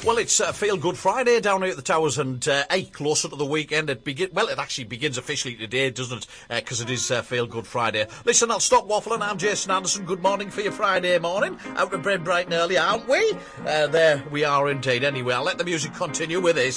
Well, it's Feel Good Friday down here at the Towers, and closer to the weekend. It actually begins officially today, doesn't it? Because it is Feel Good Friday. Listen, I'll stop waffling. I'm Jason Anderson. Good morning for your Friday morning. Out of bed bright and early, aren't we? There we are indeed. Anyway, I'll let the music continue with this.